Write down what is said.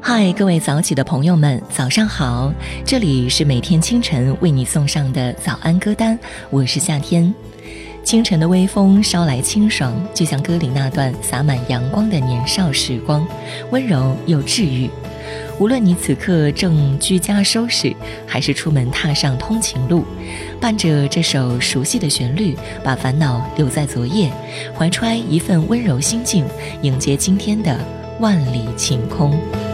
嗨，各位早起的朋友们，早上好！这里是每天清晨为你送上的早安歌单，我是夏天。清晨的微风捎来清爽，就像歌里那段洒满阳光的年少时光，温柔又治愈。无论你此刻正居家收拾，还是出门踏上通勤路，伴着这首熟悉的旋律，把烦恼留在昨夜，怀揣一份温柔心境，迎接今天的万里晴空。